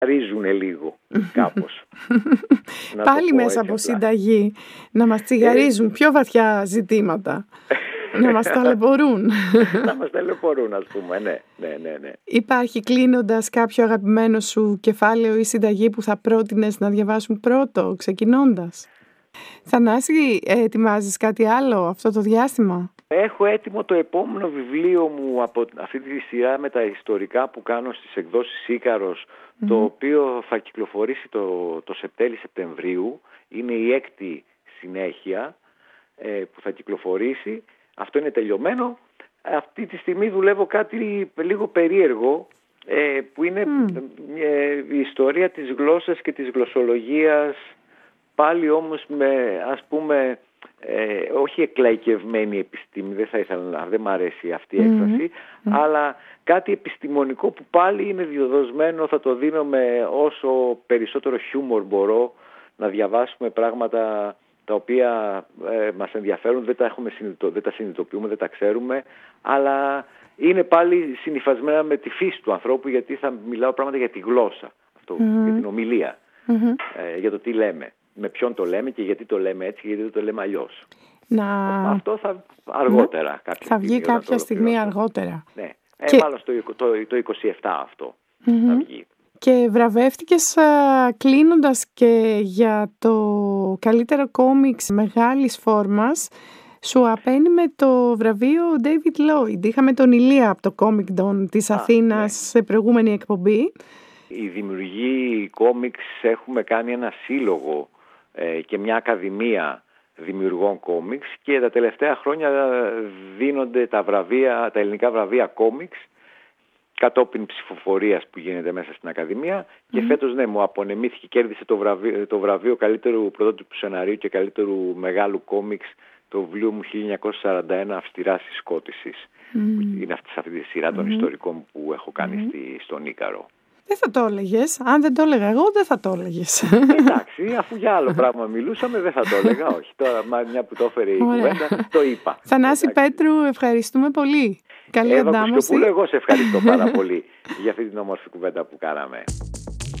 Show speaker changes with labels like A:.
A: τσιγαρίζουν λίγο κάπως.
B: Πάλι μέσα από συνταγή να μας τσιγαρίζουν πιο βαθιά ζητήματα. Να μας ταλαιπωρούν.
A: Να μας ταλαιπωρούν, ας πούμε, ναι.
B: Υπάρχει κλείνοντας κάποιο αγαπημένο σου κεφάλαιο ή συνταγή που θα πρότεινες να διαβάσουν πρώτο, ξεκινώντας? Θανάση, ετοιμάζεις κάτι άλλο αυτό το διάστημα?
A: Έχω έτοιμο το επόμενο βιβλίο μου από αυτή τη σειρά με τα ιστορικά που κάνω στις εκδόσεις Ίκαρος, το οποίο θα κυκλοφορήσει το Σεπτέμβρη-Σεπτεμβρίου. Είναι η 6η συνέχεια που θα κυκλοφορήσει. Αυτό είναι τελειωμένο. Αυτή τη στιγμή δουλεύω κάτι λίγο περίεργο, που είναι η ιστορία της γλώσσας και της γλωσσολογίας, πάλι όμως με, ας πούμε, όχι εκλαϊκευμένη επιστήμη, δεν μ' αρέσει αυτή η έκφραση, αλλά κάτι επιστημονικό που πάλι είναι διοδοσμένο, θα το δίνω με όσο περισσότερο χιούμορ μπορώ, να διαβάσουμε πράγματα τα οποία μας ενδιαφέρουν, δεν τα συνειδητοποιούμε, δεν τα ξέρουμε, αλλά είναι πάλι συνυφασμένα με τη φύση του ανθρώπου, γιατί θα μιλάω πράγματα για τη γλώσσα, για την ομιλία, για το τι λέμε, με ποιον το λέμε και γιατί το λέμε έτσι και γιατί δεν το λέμε αλλιώς. Αυτό θα αργότερα.
B: Θα βγει κάποια στιγμή αργότερα.
A: Ναι, μάλλον το 27 αυτό θα βγει.
B: Και βραβεύτηκες κλείνοντας και για το καλύτερο κόμιξ μεγάλης φόρμας. Σου απαίνει με το βραβείο David Lloyd. Είχαμε τον Ηλία από το Comic Don της Αθήνας σε προηγούμενη εκπομπή.
A: Οι δημιουργοί κόμιξ έχουμε κάνει ένα σύλλογο και μια ακαδημία δημιουργών κόμιξ και τα τελευταία χρόνια δίνονται τα ελληνικά βραβεία κόμιξ κατόπιν ψηφοφορίας που γίνεται μέσα στην Ακαδημία και φέτος μου απονεμήθηκε, κέρδισε το βραβείο καλύτερου πρωτότυπου σεναρίου και καλύτερου μεγάλου κόμιξ το βιβλίο μου 1941 Αυστηράς Συσκότησης, που είναι αυτή τη σειρά των ιστορικών που έχω κάνει στον Ίκαρο.
B: Δεν θα το έλεγες. Αν δεν το έλεγα εγώ, δεν θα το έλεγες.
A: Εντάξει, αφού για άλλο πράγμα μιλούσαμε, δεν θα το έλεγα. Όχι. Τώρα, μια που το έφερε η κουβέντα, το είπα.
B: Θανάση Πέτρου, ευχαριστούμε πολύ. Καλή αντάμωση.
A: Εγώ σε ευχαριστώ πάρα πολύ για αυτή την όμορφη κουβέντα που κάναμε.